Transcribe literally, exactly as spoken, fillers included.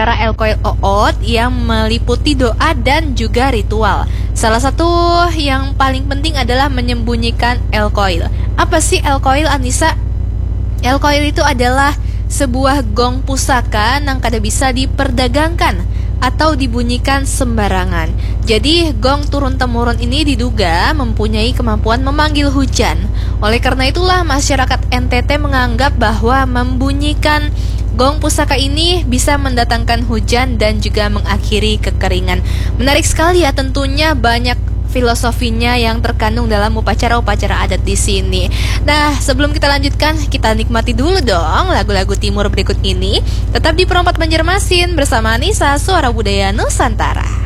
upacara El Koil O'od yang meliputi doa dan juga ritual. Salah satu yang paling penting adalah menyembunyikan El Koil. Apa sih El Koil, Anissa? El Koil itu adalah sebuah gong pusaka yang kada bisa diperdagangkan atau dibunyikan sembarangan. Jadi gong turun-temurun ini diduga mempunyai kemampuan memanggil hujan. Oleh karena itulah masyarakat N T T menganggap bahwa membunyikan gong pusaka ini bisa mendatangkan hujan dan juga mengakhiri kekeringan. Menarik sekali ya, tentunya banyak filosofinya yang terkandung dalam upacara-upacara adat di sini. Nah, sebelum kita lanjutkan, kita nikmati dulu dong lagu-lagu timur berikut ini. Tetap di Perompak Banjarmasin bersama Anissa, Suara Budaya Nusantara.